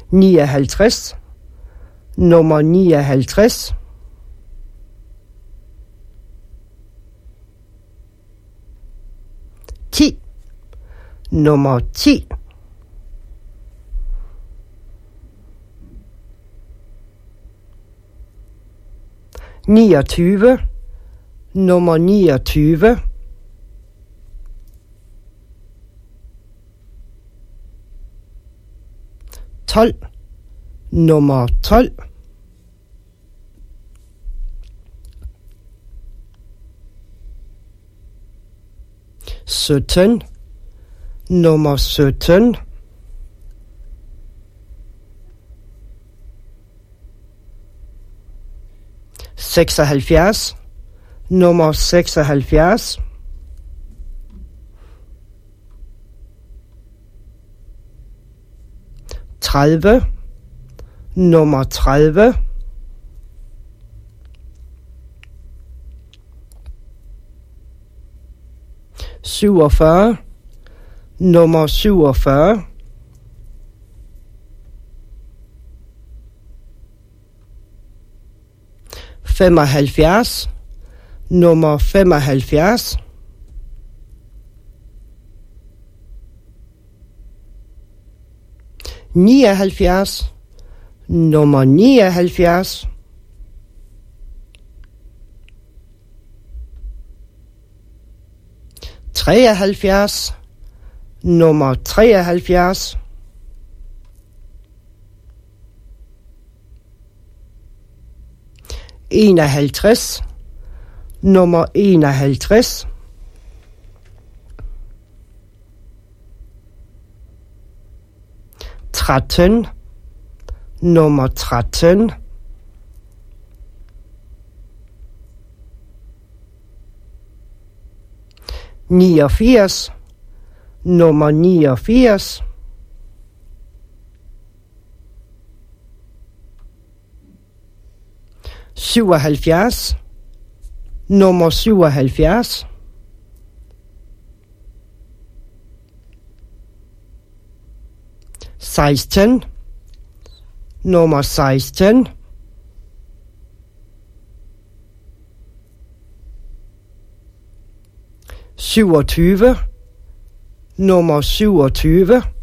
59, nummer 59, 10, nummer 10, 29, nummer 29, 12, nummer 12, 17, nummer 17, 76, nummer 76, 30, nummer 30, 47, nummer 47, 75, nummer 75, 79, nummer 79, 73, nummer 73, 51, nummer 51, 13, nummer 13, 89, nummer 89, 77, nummer 77, 16, nummer 16, 27, nummer 27,